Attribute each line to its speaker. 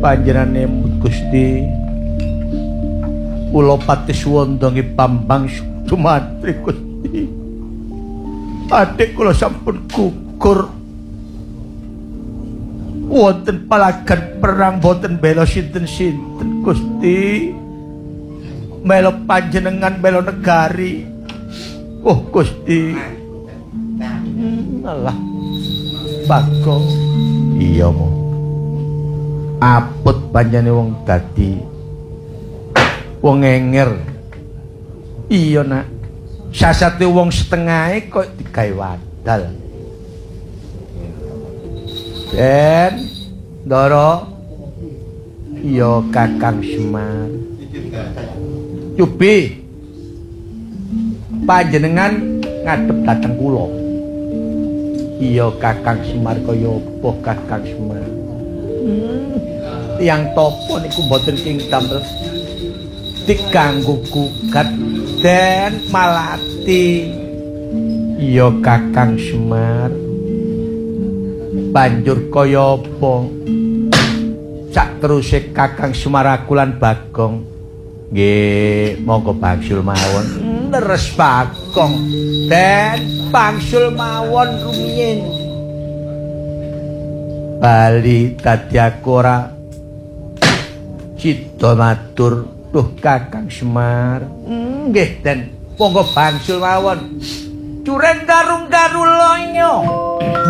Speaker 1: panjenengane Gusti kula pati suwandhangi Bambang Sumatri Gusti. Adik kula sampun gugur. Wonten palagan perang boten bela sinten-sinten Gusti. Melo panjenengan melo negari. Oh Gusti. Alah. Bagong. Iya mo. Aput panjane wong dadi wong enger. Iya nak. Sasate wong setengahe kok digawe wadal. Den Ndara. Iya Kakang Semar. Cubi. Panjenengan ngadhep dhateng kula. Iya Kakang Semar kaya apa Kakang Semar? Tiyang topo niku mboten ing damel diganggu gugat Den Malati. Iya Kakang Semar. Banjur kaya apa? Sak teruse Kakang Semar aku lan Bagong. Nggih, monggo bangsul mawon. Leres Bagong. Den bangsul mawon rumiyin. Bali dadi aku ora cita matur. Duh Kakang Semar. Nggih Den, monggo bangsul mawon. Curen darung-daru lonyo.